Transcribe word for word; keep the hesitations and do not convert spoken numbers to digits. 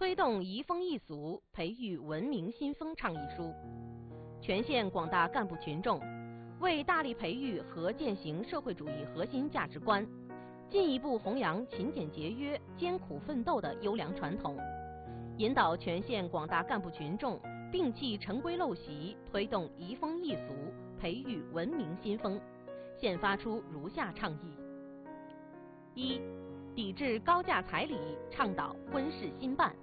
推动移风易俗，培育文明新风倡议书，全县广大干部群众为大力培育和践行社会主义核心价值观，进一步弘扬勤俭节约、艰苦奋斗的优良传统，引导全县广大干部群众摒弃陈规陋习，推动移风易俗，培育文明新风，现发出如下倡议：一、抵制高价彩礼，倡导婚事兴办。